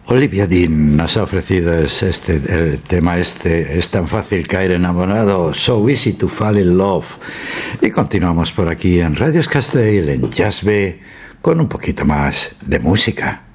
Olivia Dean nos ha ofrecido el tema es tan fácil caer enamorado, So Easy to Fall in Love. Y continuamos por aquí en Radio Castell, en Jazz B, con un poquito más de música.